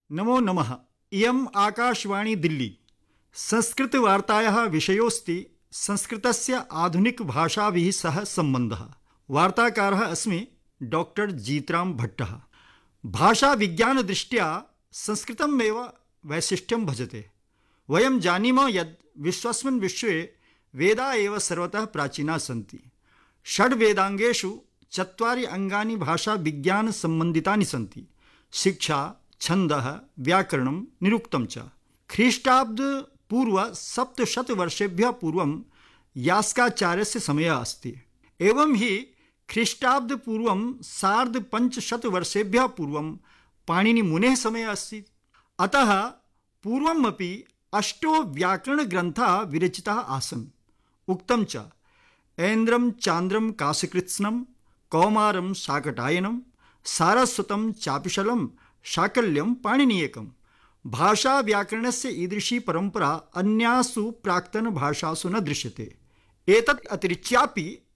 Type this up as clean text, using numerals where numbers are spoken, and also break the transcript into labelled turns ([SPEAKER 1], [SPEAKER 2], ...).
[SPEAKER 1] नमो नमः। इयम् आकाशवाणी दिल्ली। संस्कृतवार्तायाः विषयोऽस्ति संस्कृतस्य आधुनिकभाषाभिः सह सम्बन्धः। वार्ताकारः अस्मि डॉक्टर जीतराम भट्टः। भाषाविज्ञानदृष्ट्या संस्कृतमेव वैशिष्ट्यं भजते। वयं जानीमः यत् विश्वस्मिन् विश्वे वेदाः एव सर्वतः प्राचीनाः सन्ति। षड्वेदाङ्गेषु 4 अङ्गानि भाषाविज्ञानसम्बन्धितानि सन्ति: शिक्षा, छन्दः, व्याकरणं, निरुक्तं च। ख्रीष्टाब्द पूर्व 700 वर्षेभ्यः पूर्वं यास्काचार्यस्य समयः अस्ति। एवं हि ख्रीष्टाब्द पूर्वं 550 वर्षेभ्यः पूर्वं पाणिनिमुनेः समयः अस्ति। अतः पूर्वमपि 8 व्याकरणग्रन्थाः विरचिताः आसन्। उक्तं च ऐन्द्रं चान्द्रं काशकृत्स्नं कौमारं शाकटायनं सारस्वतं चापिशलं शाकल्यं पाणिनीयकम्। भाषा व्याकरणस्य ईदृशी परंपरा अन्यासु प्राक्तन भाषासु न दृश्यते। एतत् अतिरिच्यापि